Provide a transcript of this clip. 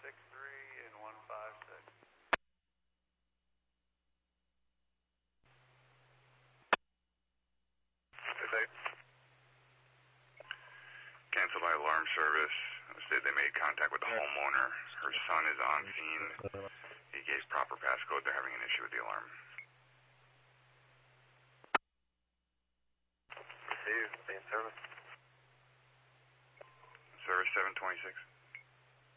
and 156. Cancel my alarm service. Said they made contact with the homeowner. Her son is on scene. He gave proper passcode. They're having an issue with the alarm. Received. Be in service. Service 726.